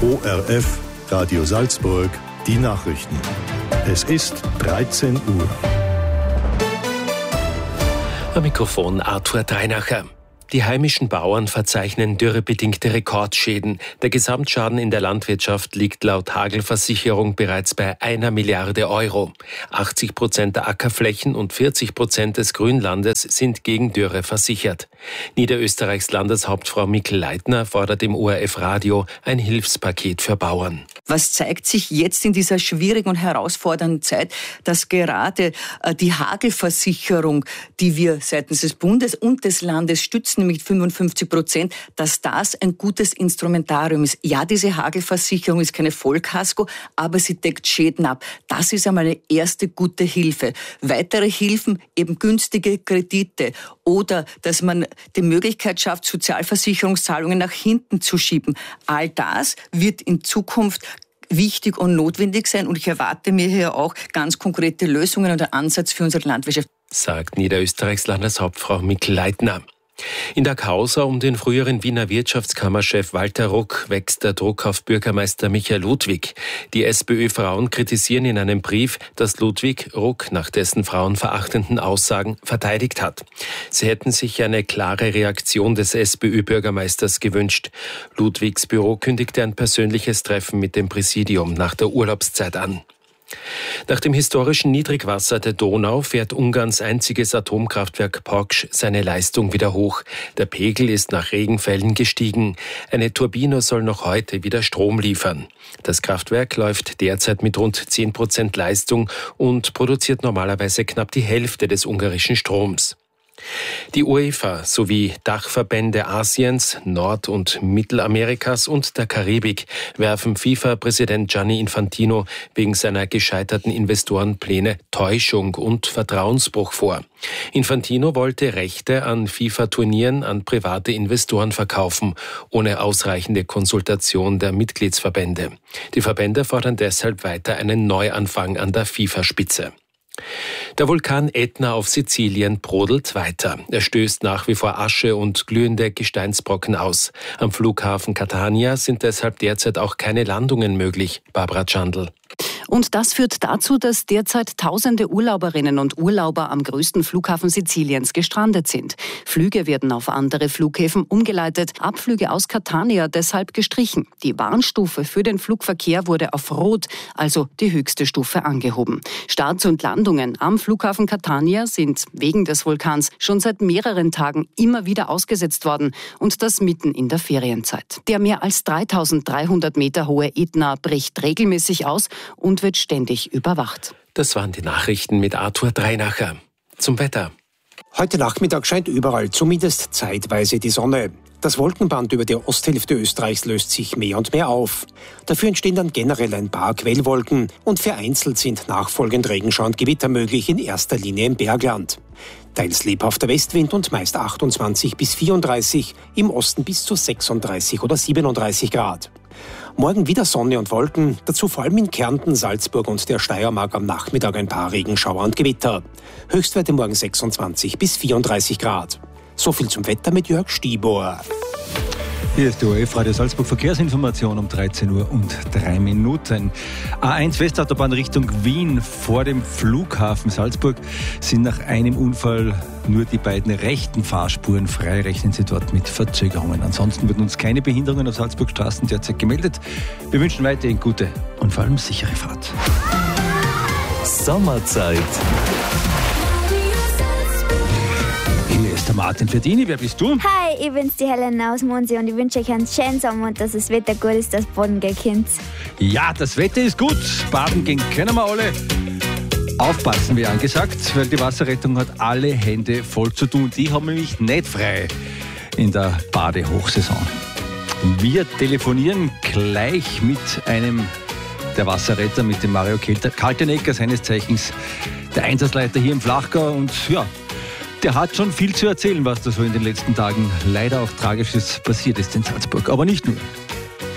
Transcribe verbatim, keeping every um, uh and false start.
O R F, Radio Salzburg, die Nachrichten. Es ist dreizehn Uhr. Am Mikrofon Arthur Dreinacher. Die heimischen Bauern verzeichnen dürrebedingte Rekordschäden. Der Gesamtschaden in der Landwirtschaft liegt laut Hagelversicherung bereits bei einer Milliarde Euro. achtzig Prozent der Ackerflächen und vierzig Prozent des Grünlandes sind gegen Dürre versichert. Niederösterreichs Landeshauptfrau Mikl-Leitner fordert im O R F-Radio ein Hilfspaket für Bauern. Was zeigt sich jetzt in dieser schwierigen und herausfordernden Zeit, dass gerade äh, die Hagelversicherung, die wir seitens des Bundes und des Landes stützen, mit fünfundfünfzig Prozent, dass das ein gutes Instrumentarium ist. Ja, diese Hagelversicherung ist keine Vollkasko, aber sie deckt Schäden ab. Das ist einmal eine erste gute Hilfe. Weitere Hilfen, eben günstige Kredite oder dass man die Möglichkeit schafft, Sozialversicherungszahlungen nach hinten zu schieben. All das wird in Zukunft wichtig und notwendig sein und ich erwarte mir hier auch ganz konkrete Lösungen und einen Ansatz für unsere Landwirtschaft. Sagt Niederösterreichs Landeshauptfrau Mikl-Leitner. In der Causa um den früheren Wiener Wirtschaftskammerchef Walter Ruck wächst der Druck auf Bürgermeister Michael Ludwig. Die SPÖ-Frauen kritisieren in einem Brief, dass Ludwig Ruck nach dessen frauenverachtenden Aussagen verteidigt hat. Sie hätten sich eine klare Reaktion des SPÖ-Bürgermeisters gewünscht. Ludwigs Büro kündigte ein persönliches Treffen mit dem Präsidium nach der Urlaubszeit an. Nach dem historischen Niedrigwasser der Donau fährt Ungarns einziges Atomkraftwerk Poksch seine Leistung wieder hoch. Der Pegel ist nach Regenfällen gestiegen. Eine Turbine soll noch heute wieder Strom liefern. Das Kraftwerk läuft derzeit mit rund zehn Prozent Leistung und produziert normalerweise knapp die Hälfte des ungarischen Stroms. Die UEFA sowie Dachverbände Asiens, Nord- und Mittelamerikas und der Karibik werfen FIFA-Präsident Gianni Infantino wegen seiner gescheiterten Investorenpläne Täuschung und Vertrauensbruch vor. Infantino wollte Rechte an FIFA-Turnieren an private Investoren verkaufen, ohne ausreichende Konsultation der Mitgliedsverbände. Die Verbände fordern deshalb weiter einen Neuanfang an der FIFA-Spitze. Der Vulkan Ätna auf Sizilien brodelt weiter. Er stößt nach wie vor Asche und glühende Gesteinsbrocken aus. Am Flughafen Catania sind deshalb derzeit auch keine Landungen möglich. Barbara Tschandl. Und das führt dazu, dass derzeit tausende Urlauberinnen und Urlauber am größten Flughafen Siziliens gestrandet sind. Flüge werden auf andere Flughäfen umgeleitet, Abflüge aus Catania deshalb gestrichen. Die Warnstufe für den Flugverkehr wurde auf Rot, also die höchste Stufe, angehoben. Starts und Landungen am Flughafen Catania sind wegen des Vulkans schon seit mehreren Tagen immer wieder ausgesetzt worden und das mitten in der Ferienzeit. Der mehr als dreitausenddreihundert Meter hohe Ätna bricht regelmäßig aus und wird ständig überwacht. Das waren die Nachrichten mit Arthur Dreinacher. Zum Wetter. Heute Nachmittag scheint überall zumindest zeitweise die Sonne. Das Wolkenband über der Osthälfte Österreichs löst sich mehr und mehr auf. Dafür entstehen dann generell ein paar Quellwolken und vereinzelt sind nachfolgend Regenschauer und Gewitter möglich, in erster Linie im Bergland. Teils lebhafter Westwind und meist achtundzwanzig bis vierunddreißig, im Osten bis zu sechsunddreißig oder siebenunddreißig Grad. Morgen wieder Sonne und Wolken, dazu vor allem in Kärnten, Salzburg und der Steiermark am Nachmittag ein paar Regenschauer und Gewitter. Höchstwerte morgen sechsundzwanzig bis vierunddreißig Grad. So viel zum Wetter mit Jörg Stibor. Hier ist die O R F Radio Salzburg Verkehrsinformation um dreizehn Uhr und drei Minuten. A eins Westautobahn Richtung Wien vor dem Flughafen Salzburg sind nach einem Unfall nur die beiden rechten Fahrspuren frei. Rechnen Sie dort mit Verzögerungen. Ansonsten würden uns keine Behinderungen auf Salzburg Straßen derzeit gemeldet. Wir wünschen weiterhin gute und vor allem sichere Fahrt. Sommerzeit. Hier ist der Martin Verdini. Wer bist du? Hi, ich bin's, die Helena aus Mondsee und ich wünsche euch einen schönen Sommer und dass das Wetter gut ist, dass Baden gehen könnt. Ja, das Wetter ist gut. Baden gehen können wir alle. Aufpassen, wie angesagt, weil die Wasserrettung hat alle Hände voll zu tun. Die haben nämlich nicht frei in der Badehochsaison. Wir telefonieren gleich mit einem der Wasserretter, mit dem Mario Kaltenecker, seines Zeichens der Einsatzleiter hier im Flachgau. Und ja, der hat schon viel zu erzählen, was da so in den letzten Tagen leider auch Tragisches passiert ist in Salzburg. Aber nicht nur.